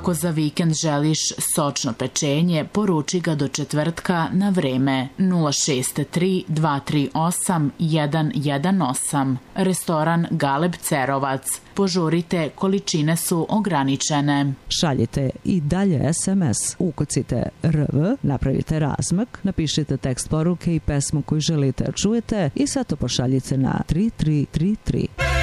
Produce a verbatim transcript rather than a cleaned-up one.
Ako za vikend želiš sočno pečenje, poruči ga do četvrtka na vreme nula šest tri dva tri osam jedan jedan osam. Restoran Galeb Cerovac. Požurite, količine su ograničene. Šaljite i dalje es em es. Ukucite R V, napravite razmak, napišite tekst poruke i pesmu koju želite da čujete i sve to pošaljite na tri tri tri tri.